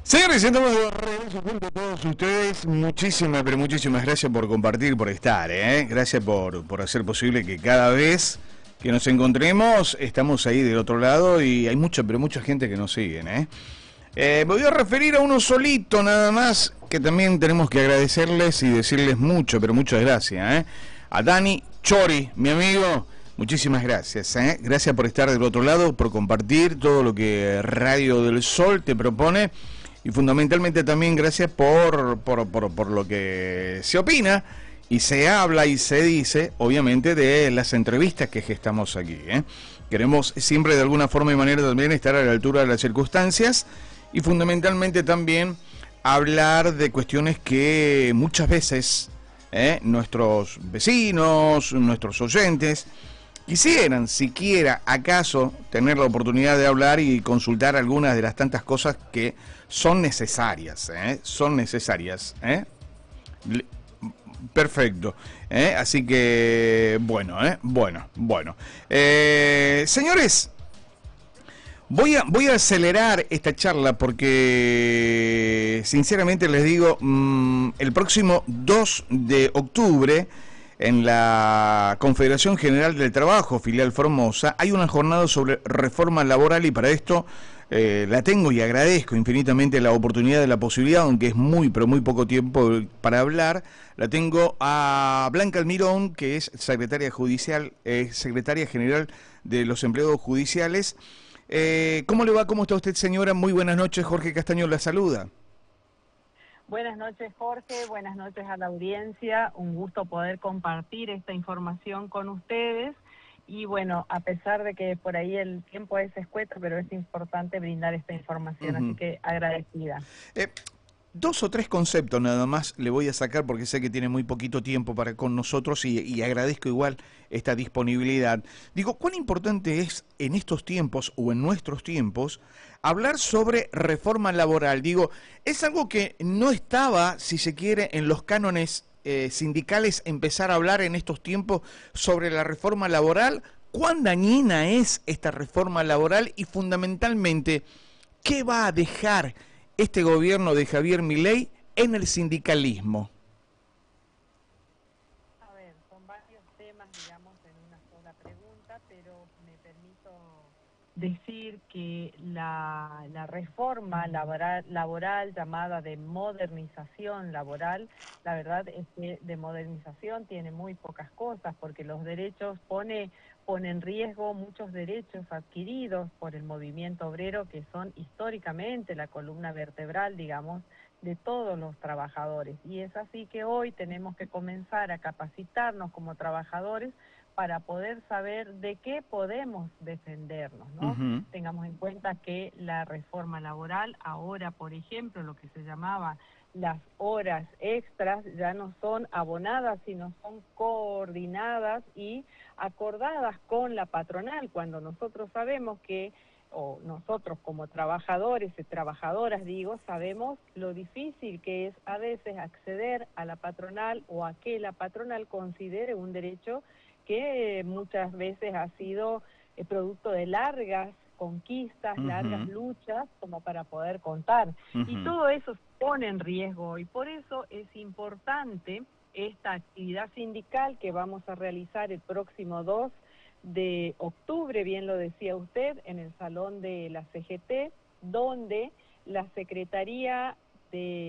Señores, estamos de regreso junto a todos ustedes. Muchísimas, pero muchísimas gracias por compartir, por estar, Gracias por hacer posible que cada vez que nos encontremos, estamos ahí del otro lado y hay mucha, pero mucha gente que nos sigue, me voy a referir a uno solito nada más, que también tenemos que agradecerles y decirles mucho, pero muchas gracias, A Dani Chori, mi amigo, muchísimas gracias, Gracias por estar del otro lado, por compartir todo lo que Radio del Sol te propone. Y fundamentalmente también gracias por lo que se opina y se habla y se dice, obviamente, de las entrevistas que gestamos aquí. Queremos siempre de alguna forma y manera también estar a la altura de las circunstancias y fundamentalmente también hablar de cuestiones que muchas veces nuestros vecinos, nuestros oyentes, quisieran siquiera acaso tener la oportunidad de hablar y consultar algunas de las tantas cosas que son necesarias, son necesarias, Perfecto, así que bueno, bueno. Señores, voy a acelerar esta charla porque sinceramente les digo, el próximo 2 de octubre en la Confederación General del Trabajo, filial Formosa, hay una jornada sobre reforma laboral y para esto la tengo y agradezco infinitamente la oportunidad de la posibilidad, aunque es muy, pero muy poco tiempo para hablar. La tengo a Blanca Almirón, que es secretaria judicial, secretaria general de los empleados judiciales. ¿Cómo le va? ¿Cómo está usted, señora? Muy buenas noches, Jorge Castaño la saluda. Buenas noches, Jorge, buenas noches a la audiencia, un gusto poder compartir esta información con ustedes y bueno, a pesar de que por ahí el tiempo es escueto, pero es importante brindar esta información, así que agradecida. Dos o tres conceptos nada más le voy a sacar porque sé que tiene muy poquito tiempo para con nosotros y agradezco igual esta disponibilidad. Digo, ¿cuán importante es en estos tiempos o en nuestros tiempos hablar sobre reforma laboral? Digo, es algo que no estaba, si se quiere, en los cánones sindicales empezar a hablar en estos tiempos sobre la reforma laboral. ¿Cuán dañina es esta reforma laboral y fundamentalmente qué va a dejar este gobierno de Javier Milei en el sindicalismo? A ver, son varios temas, digamos, en una sola pregunta, pero me permito decir que la reforma laboral llamada de modernización laboral, la verdad es que de modernización tiene muy pocas cosas, porque los derechos pone en riesgo muchos derechos adquiridos por el movimiento obrero, que son históricamente la columna vertebral, digamos, de todos los trabajadores. Y es así que hoy tenemos que comenzar a capacitarnos como trabajadores para poder saber de qué podemos defendernos, ¿no? Tengamos en cuenta que la reforma laboral, ahora, por ejemplo, lo que se llamaba las horas extras ya no son abonadas, sino son coordinadas y acordadas con la patronal, cuando nosotros sabemos que, o nosotros como trabajadores y trabajadoras, digo, sabemos lo difícil que es a veces acceder a la patronal o a que la patronal considere un derecho que muchas veces ha sido producto de largas conquistas, largas luchas, como para poder contar. Y todo eso se pone en riesgo, y por eso es importante esta actividad sindical que vamos a realizar el próximo 2 de octubre, bien lo decía usted, en el salón de la CGT, donde la Secretaría de